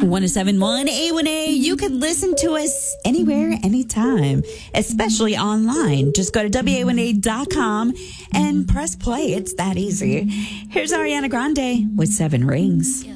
1071 A1A. You can listen to us anywhere, anytime, especially online. Just go to WA1A.com and press play. It's that easy. Here's Ariana Grande with 7 Rings.